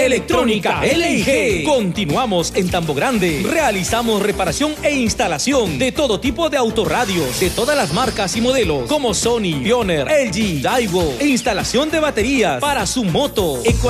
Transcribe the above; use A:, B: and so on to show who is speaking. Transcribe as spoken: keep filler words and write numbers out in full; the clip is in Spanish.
A: Electrónica L I G. Continuamos en Tambo Grande. Realizamos reparación e instalación de todo tipo de autorradios, de todas las marcas y modelos, como Sony, Pioneer, L G, Daiwo. E instalación de baterías para su moto.